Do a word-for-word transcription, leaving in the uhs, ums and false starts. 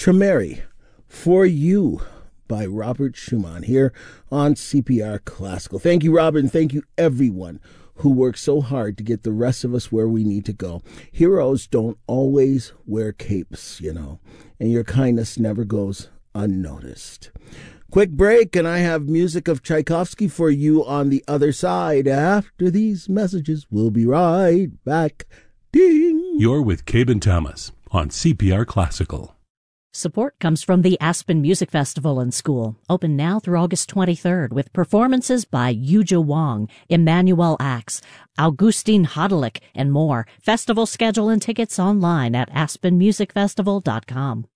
Tremere, For You by Robert Schumann here on C P R Classical. Thank you, Robert, and thank you, everyone who works so hard to get the rest of us where we need to go. Heroes don't always wear capes, you know, and your kindness never goes unnoticed. Quick break, and I have music of Tchaikovsky for you on the other side. After these messages, we'll be right back. Ding! You're with Cabe Thomas on C P R Classical. Support comes from the Aspen Music Festival and School, open now through August twenty-third, with performances by Yuja Wang, Emmanuel Axe, Augustin Hodelick, and more. Festival schedule and tickets online at aspen music festival dot com.